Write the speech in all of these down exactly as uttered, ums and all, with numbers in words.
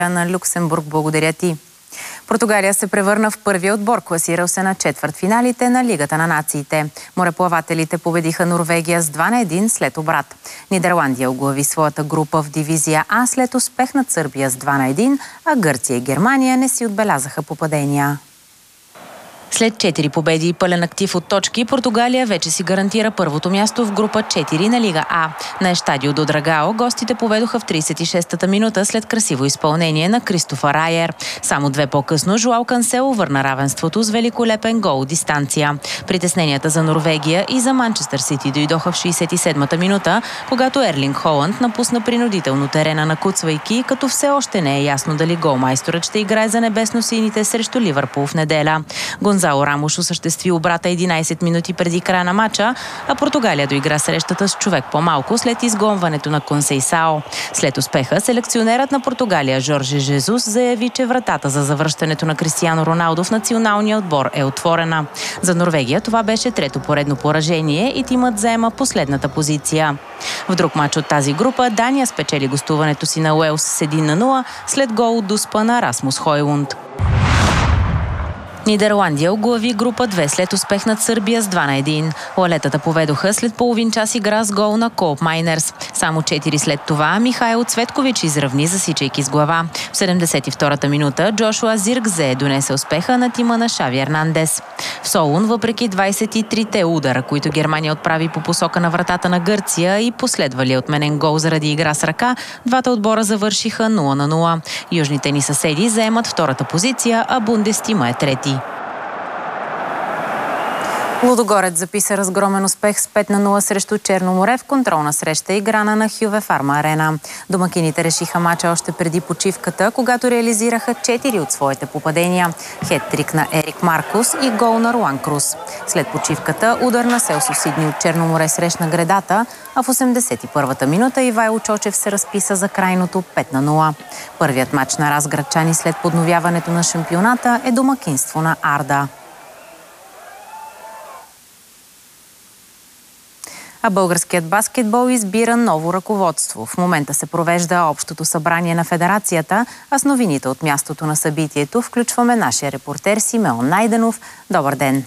на Люксембург. Благодаря ти. Португалия се превърна в първия отбор, класирал се на четвъртфиналите на Лигата на нациите. Мореплавателите победиха Норвегия с два на един след обрат. Нидерландия оглави своята група в дивизия А след успех над Сърбия с два на един, а Гърция и Германия не си отбелязаха попадения. След четири победи и пълен актив от точки, Португалия вече си гарантира първото място в група четири на Лига А. На Естадио до Драгао гостите поведоха в тридесет и шестата минута след красиво изпълнение на Кристофър Райер. Само две по-късно Жоао Кансело върна равенството с великолепен гол дистанция. Притесненията за Норвегия и за Манчестър Сити дойдоха в шейсет и седмата минута, когато Ерлинг Холанд напусна принудително терена, накуцвайки, като все още не е ясно дали голмайсторът ще играе за небесно-сините срещу Ливърпул в неделя. Гонзало Рамош осъществи обрата единайсет минути преди края на матча, а Португалия доигра срещата с човек по-малко след изгонването на Консейсао. След успеха, селекционерът на Португалия Жорже Жезус заяви, че вратата за завръщането на Кристиано Роналдо в националния отбор е отворена. За Норвегия това беше трето поредно поражение и тимът заема последната позиция. В друг матч от тази група Дания спечели гостуването си на Уелс с един на нула след гол от дуспа на Расмус Хойлунд. Нидерландия оглави група две след успех над Сърбия с два на един. Лалетата поведоха след половин час игра с гол на Колп Майнерс. Само четири след това Михаил Цветкович изравни, засичайки с глава. В седемдесет и втората минута Джошуа Зиркзе донесе успеха на тима на Шави Ернандес. В Солун, въпреки двайсет и трите удара, които Германия отправи по посока на вратата на Гърция и последвали отменен гол заради игра с ръка, двата отбора завършиха нула на нула. Южните ни съседи заемат втората позиция, а Бундестима е трети. Лудогорец записа разгромен успех с пет на нула срещу Черно море в контролна среща, играна на Хюве Фарма Арена. Домакините решиха мача още преди почивката, когато реализираха четири от своите попадения. Хет-трик на Ерик Маркус и гол на Руан Крус. След почивката удар на Селсо Сидни от Черно море срещна гредата, а в осемдесет и първата минута Ивайло Чочев се разписа за крайното пет на нула. Първият мач на разградчани след подновяването на шампионата е домакинство на Арда. А българският баскетбол избира ново ръководство. В момента се провежда общото събрание на федерацията, а с новините от мястото на събитието включваме нашия репортер Симеон Найденов. Добър ден!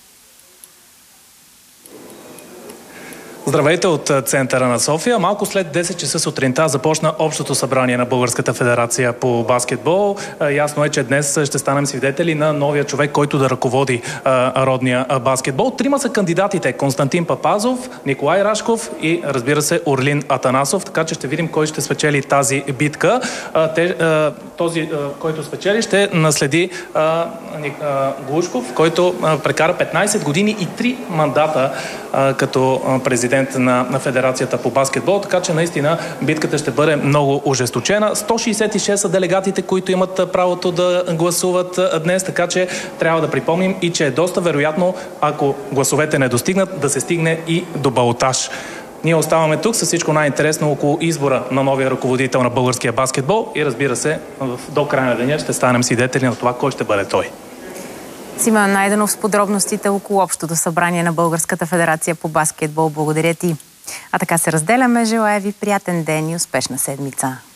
Здравейте от центъра на София. Малко след десет часа сутринта започна общото събрание на Българската федерация по баскетбол. Ясно е, че днес ще станем свидетели на новия човек, който да ръководи а, родния а, баскетбол. Трима са кандидатите: Константин Папазов, Николай Рашков и, разбира се, Орлин Атанасов. Така че ще видим кой ще спечели тази битка. А, те, а, този, а, който спечели, ще наследи а, а, Глушков, който а, прекара петнайсет години и три мандата а, като а, президент На, на Федерацията по баскетбол, така че наистина битката ще бъде много ожесточена. сто шейсет и шест са делегатите, които имат правото да гласуват днес, така че трябва да припомним и че е доста вероятно, ако гласовете не достигнат, да се стигне и до балотаж. Ние оставаме тук с всичко най-интересно около избора на новия ръководител на българския баскетбол и, разбира се, до края на деня ще станем свидетели на това кой ще бъде той. Симеон Найденов с подробностите около общото събрание на Българската федерация по баскетбол. Благодаря ти. А така се разделяме. Желая ви приятен ден и успешна седмица.